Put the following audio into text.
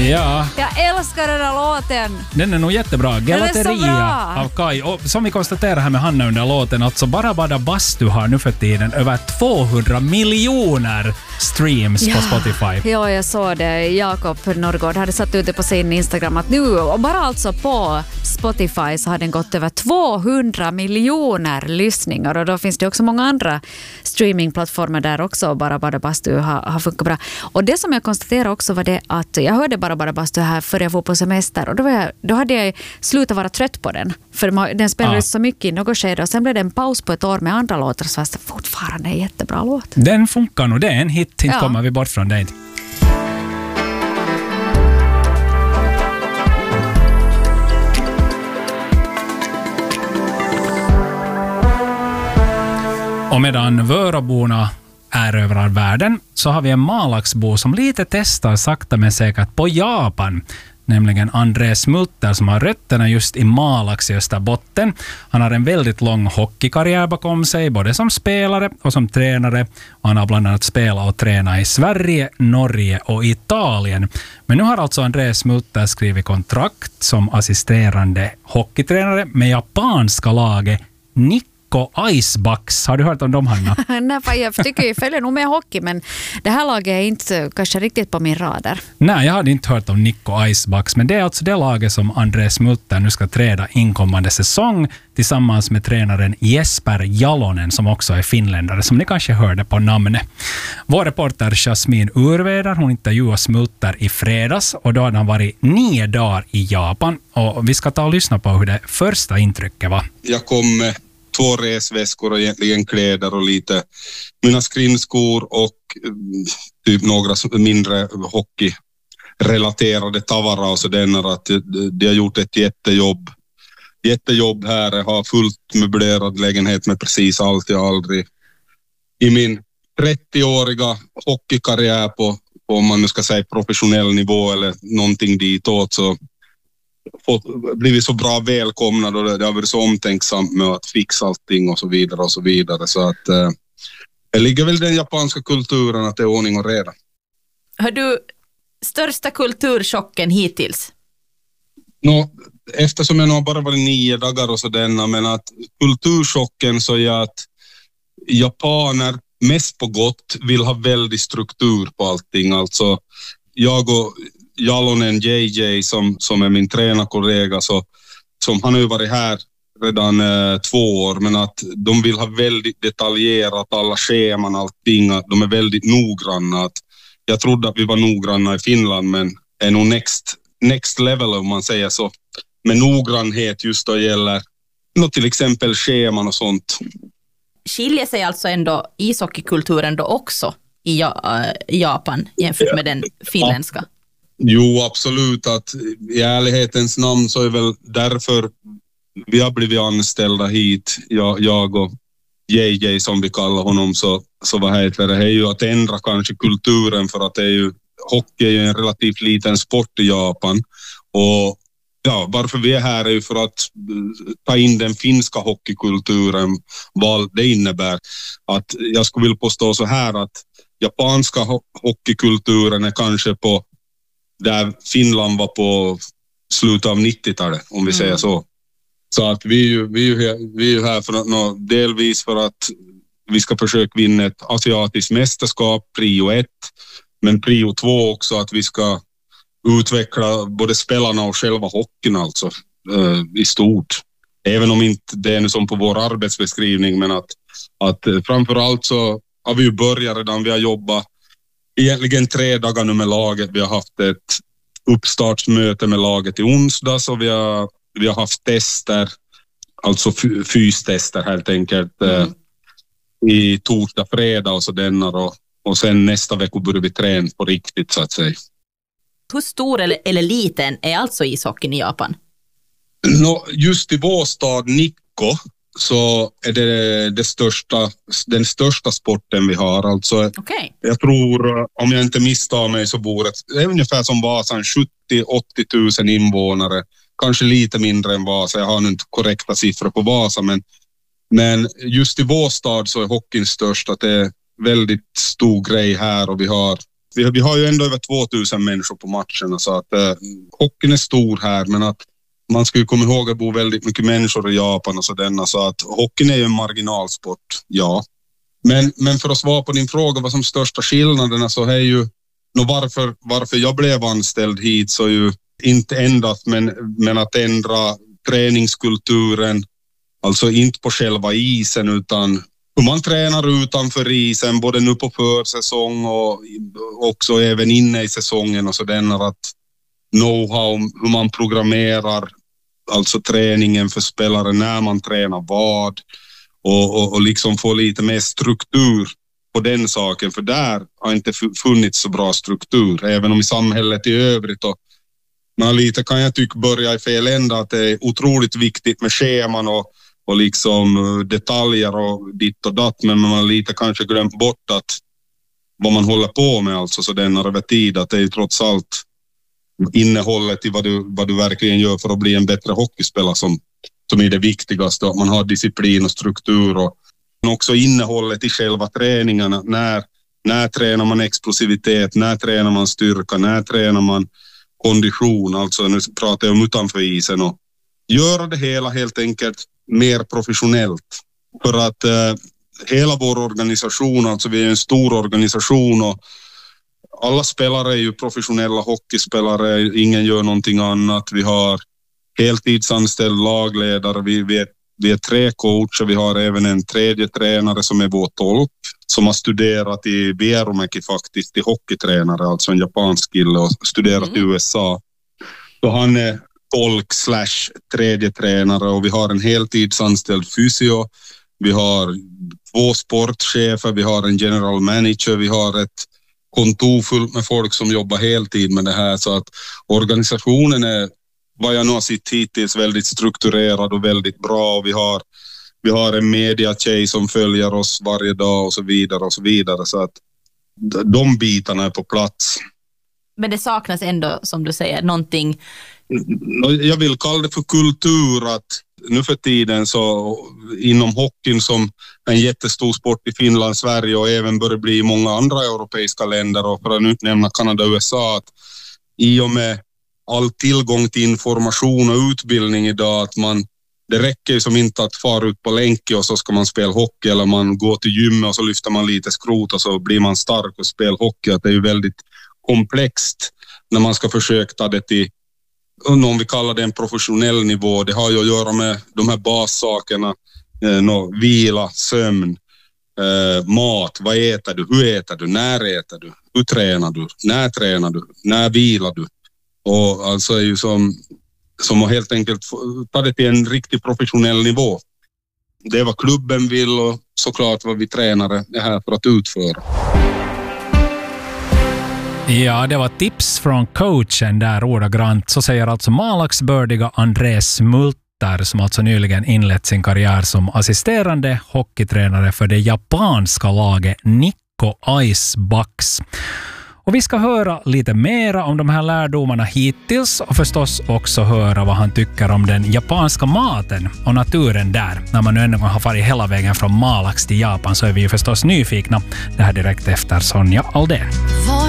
Ja. Jag älskar den här låten. Den är nog jättebra. Gelateria av Kai. Och som vi konstaterar här med Hanna under låten, alltså Barabada Bastu har nu för tiden över 200 miljoner streams på Spotify. Ja, jag såg det. Jakob Norrgård hade satt ute på sin Instagram att nu, och bara alltså på Spotify så har den gått över 200 miljoner lyssningar, och då finns det också många andra streamingplattformar där också Barabada Bastu har funkat bra. Och det som jag konstaterade också var det att jag hörde Barabada Bastu här före jag var på semester, och då hade jag slutat vara trött på den. För den spelades så mycket i något skede, och sen blev det en paus på ett år med andra låtar, så fast det fortfarande är en jättebra låt. Den funkar nog, det är en hit, inte kommer vi bort från det. Och medan Vöraborna är över världen så har vi en Malaxbo som lite testar sakta men säkert på Japan. Nämligen Andres Multer som har rötterna just i Malax i Österbotten. Han har en väldigt lång hockeykarriär bakom sig, både som spelare och som tränare. Och han har bland annat spelat och tränat i Sverige, Norge och Italien. Men nu har alltså Andres Multer skrivit kontrakt som assisterande hockeytränare med japanska laget Nikko Icebox. Har du hört om dem, Hanna? Nej, jag tycker jag följer nog med hockey, men det här laget är inte kanske riktigt på min radar. Nej, jag hade inte hört om Nikko Icebox, men det är alltså det laget som Andres Multer nu ska träda inkommande säsong tillsammans med tränaren Jesper Jalonen som också är finländare, som ni kanske hörde på namnet. Vår reporter Jasmin Urveder, hon intervjuade Multer i fredags, och då hade han varit 9 dagar i Japan, och vi ska ta och lyssna på hur det första intrycket var. Jag kom med 2 resväskor och egentligen kläder och lite mina skrinskor och typ några mindre hockeyrelaterade tavara och sådär, att de har gjort ett jättejobb här. Jag har fullt möblerad lägenhet med precis allt. Jag aldrig i min 30-åriga hockeykarriär på om man nu ska säga professionell nivå eller någonting ditåt, så blivit så bra välkomnad, och det har varit så omtänksamt med att fixa allting och så vidare och så vidare, så att det ligger väl den japanska kulturen att det är ordning och reda. Har du största kulturchocken hittills? Eftersom jag nog bara varit 9 dagar och så denna, men att kulturchocken så är att japaner mest på gott vill ha väldigt struktur på allting. Alltså jag och Jalonen JJ som är min tränarkollega, så som han har ju varit här redan 2 år, men att de vill ha väldigt detaljerat alla scheman, allting, att de är väldigt noggranna. Att jag trodde att vi var noggranna i Finland, men är nog next level om man säger så, med noggrannhet just då gäller till exempel scheman och sånt. Skiljer sig alltså ändå ishockeykulturen då också i Japan jämfört med den finländska? Jo, absolut. Att i ärlighetens namn så är väl därför vi har blivit anställda hit, jag och JJ som vi kallar honom, så vad heter det är ju att ändra kanske kulturen, för att det är ju, hockey är ju en relativt liten sport i Japan, och varför vi är här är ju för att ta in den finska hockeykulturen, vad det innebär. Att jag skulle vilja påstå så här att japanska hockeykulturen är kanske på där Finland var på slutet av 90-talet, om vi säger så. Så att vi är ju här för att delvis för att vi ska försöka vinna ett asiatiskt mästerskap, prio 1, men prio 2 också att vi ska utveckla både spelarna och själva hockeyn alltså i stort. Även om inte det är som på vår arbetsbeskrivning, men att framförallt så har vi ju börjat redan, vi har jobbat egentligen 3 dagar nu med laget. Vi har haft ett uppstartsmöte med laget i onsdags, och vi har haft tester, alltså fystester helt enkelt, i torsdag, fredag och så denna, och sen nästa vecka börjar vi träna på riktigt så att säga. Hur stor eller liten är alltså ishockeyn i Japan? Just i vår stad Nikko så är det den största sporten vi har. Alltså, jag tror, om jag inte misstar mig, så bor det är ungefär som Vasan, 70-80 000 invånare. Kanske lite mindre än Vasa. Jag har nu inte korrekta siffror på Vasa, men just i vår stad så är hockeyn störst. Att det är väldigt stor grej här, och vi har Vi har ju ändå över 2000 människor på matcherna, så att hockeyn är stor här, men att man ska ju komma ihåg att det bor väldigt mycket människor i Japan och så att hockeyn är ju en marginalsport, ja. Men för att svara på din fråga vad som största skillnaderna, så är ju varför jag blev anställd hit, så är ju inte endast men att ändra träningskulturen, alltså inte på själva isen utan hur man tränar utanför isen, både nu på försäsong och också även inne i säsongen och så att know-how, hur man programmerar alltså träningen för spelare, när man tränar vad och liksom få lite mer struktur på den saken, för där har inte funnits så bra struktur, även om i samhället i övrigt och man lite kan jag tycka börja i fel ända, att det är otroligt viktigt med scheman och liksom detaljer och ditt och datt, men man lite kanske glömt bort att vad man håller på med, alltså så den över tid, att det är trots allt innehållet i vad du verkligen gör för att bli en bättre hockeyspelare som är det viktigaste, att man har disciplin och struktur och också innehållet i själva träningarna. När tränar man explosivitet, när tränar man styrka, när tränar man kondition, alltså nu pratar jag om utanför isen, och göra det hela helt enkelt mer professionellt. För att hela vår organisation, alltså vi är en stor organisation och alla spelare är ju professionella hockeyspelare, ingen gör någonting annat. Vi har heltidsanställd lagledare, vi är 3 coacher, vi har även en 3:e tränare som är vår tolk, som har studerat i Vierumäki faktiskt till hockeytränare, alltså en japansk kille och studerat i USA. Så han är tolk / 3:e tränare och vi har en heltidsanställd fysio, vi har 2 sportchefer, vi har en general manager, vi har ett kontor fullt med folk som jobbar heltid med det här, så att organisationen är, vad jag nu har sett hittills, väldigt strukturerad och väldigt bra, och vi har en media-tjej som följer oss varje dag och så vidare, så att de bitarna är på plats. Men det saknas ändå, som du säger, någonting. Jag vill kalla det för kultur, att nu för tiden så inom hockeyn som en jättestor sport i Finland, Sverige och även börjar bli i många andra europeiska länder, och för att utnämna Kanada och USA, att i och med all tillgång till information och utbildning idag, att det räcker ju som inte att fara ut på länke och så ska man spela hockey, eller man går till gymmet och så lyfter man lite skrot och så blir man stark och spelar hockey. Att det är ju väldigt komplext när man ska försöka ta det till, om vi kallar det en professionell nivå. Det har ju att göra med de här bassakerna, vila, sömn, mat, vad äter du, hur äter du, när äter du, hur tränar du, när vilar du. Och alltså är ju som att helt enkelt ta det till en riktigt professionell nivå. Det är vad klubben vill och såklart vad vi tränare är här för att utföra. Ja, det var tips från coachen där ordagrant. Så säger alltså malaxbördiga Andrés Smulter, som alltså nyligen inlett sin karriär som assisterande hockeytränare för det japanska laget Nikko Ice Bucks. Och vi ska höra lite mera om de här lärdomarna hittills och förstås också höra vad han tycker om den japanska maten och naturen där. När man nu ändå har farit hela vägen från Malax till Japan så är vi ju förstås nyfikna. Det här direkt efter Sonja Aldén.